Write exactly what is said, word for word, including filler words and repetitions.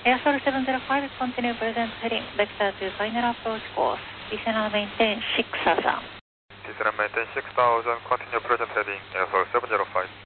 Airsoil seven zero five, continue present heading, vector to final approach course. Descend maintain six thousand. Descend maintain six thousand, continue present heading, Airsoil seven zero five.